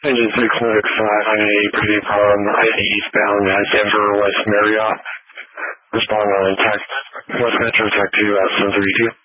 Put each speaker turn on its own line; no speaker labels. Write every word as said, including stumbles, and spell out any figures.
Engine six six five nine eight, pretty from I D eastbound at Denver West Marriott. Respond on text. West Metro Tech two at seven thirty-two.